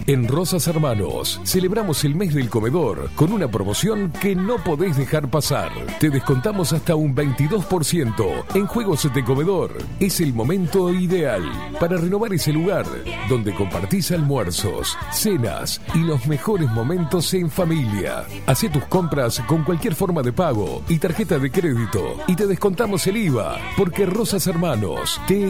En Rosas Hermanos celebramos el mes del comedor con una promoción que no podés dejar pasar. Te descontamos hasta un 22% en juegos de comedor. Es el momento ideal para renovar ese lugar donde compartís almuerzos, cenas y los mejores momentos en familia. Hacé tus compras con cualquier forma de pago y tarjeta de crédito y te descontamos el IVA, porque Rosas Hermanos te